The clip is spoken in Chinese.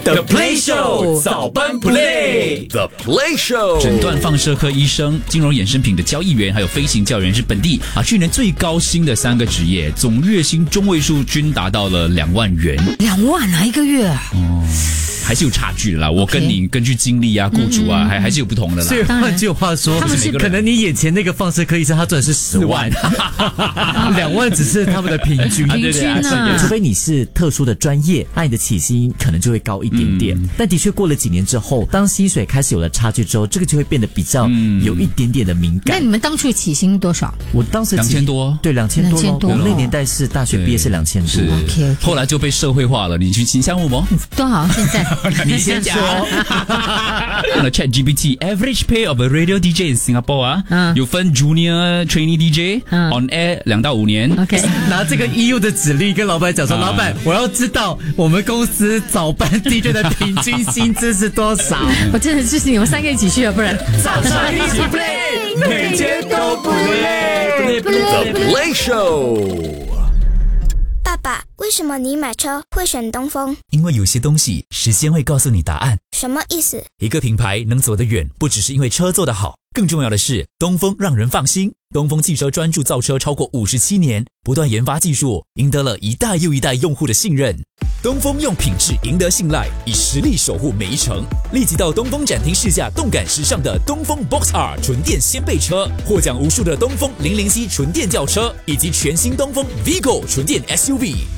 The Play Show 早班 Play The Play Show 诊断放射科医生、金融衍生品的交易员，还有飞行教员是本地去年最高薪的3个职业，总月薪中位数均达到了2万元。 2万啊，一个月啊？ 还是有差距的啦。我跟你根据经历啊、雇主啊，还是有不同的啦。 所以换句话说，可能你眼前那个放射科医生他赚的是10万，2万只是他们的平均。 平均啊， 除非你是特殊的专业，那你的起薪可能就会高一点点。但的确过了几年之后，当薪水开始有了差距之后，这个就会变得比较有一点点的敏感。 那你们当初起薪多少？ 我当时 2000多， 对，2000多。我们那年代是大学毕业是2000多。 OK， 后来就被社会化了。你去请项目吗？ 多好，现在你先讲。用了 ChatGPT average pay of a radio DJ in Singapore 有分 Junior Trainee DJ、on air 2到5年。 OK， 拿这个 EU 的指令跟老板讲说，老板，我要知道我们公司早班 DJ 的平均薪资是多少。 我真的就是你们3个一起去了，不然早上一起 play， 每天都不累。 The Play Show。 爸爸，为什么你买车会选东风？ 因为有些东西时间会告诉你答案。 什么意思？ 一个品牌能走得远，不只是因为车做得好，更重要的是东风让人放心。东风汽车专注造车超过57年，不断研发技术，赢得了一代又一代用户的信任。东风用品质赢得信赖，以实力守护每一程。立即到东风展厅试驾动感时尚的东风 Box R 纯电掀背车，获奖无数的东风007纯电轿车，以及全新东风 Vigo 纯电 SUV。